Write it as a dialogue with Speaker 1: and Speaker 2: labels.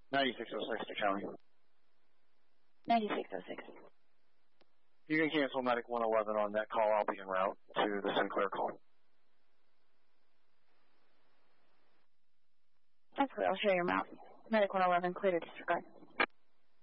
Speaker 1: 9606 to County.
Speaker 2: 9606.
Speaker 1: You can cancel Medic 111 on that call. I'll be en route to the Sinclair call.
Speaker 2: That's clear. I'll show your mouth. Medic 111, clear to disregard.